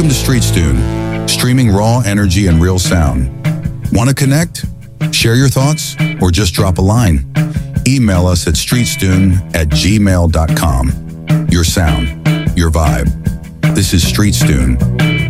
Welcome to StreetsTune, streaming raw energy and real sound. Want to connect? Share your thoughts? Or just drop a line? Email us at streetstune@gmail.com. Your sound, your vibe. This is StreetsTune.